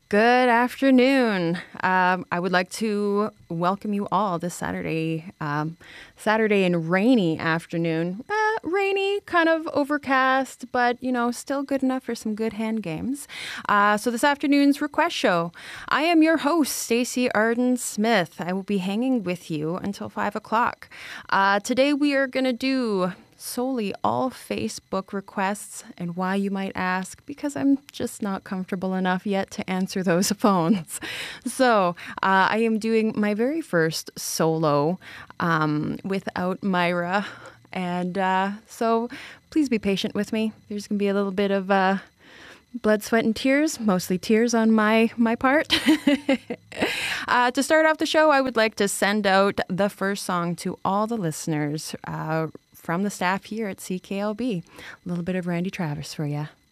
Good afternoon. I would like to welcome you all this Saturday, Saturday and rainy afternoon. Rainy, kind of overcast, but still good enough for some good hand games. So this afternoon's request show. I am your host, Stacey Arden Smith. I will be hanging with you until 5 o'clock. Today we are going to do solely all Facebook requests. And why, you might ask? Because I'm just not comfortable enough yet to answer those phones. So I am doing my very first solo without Myra. And so please be patient with me. There's going to be a little bit of blood, sweat, and tears, mostly tears on my part. To start off the show, I would like to send out the first song to all the listeners from the staff here at CKLB. A little bit of Randy Travis for you.